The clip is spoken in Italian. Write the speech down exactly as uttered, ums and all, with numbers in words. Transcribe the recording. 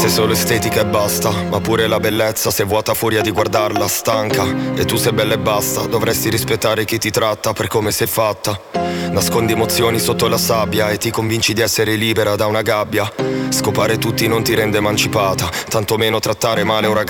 sei solo estetica e basta, ma pure la bellezza se vuota furia di guardarla stanca. E tu sei bella e basta, dovresti rispettare chi ti tratta per come sei fatta. Nascondi emozioni sotto la sabbia e ti convinci di essere libera da una gabbia. Scopare tutti non ti rende emancipata, tantomeno trattare male un ragazzo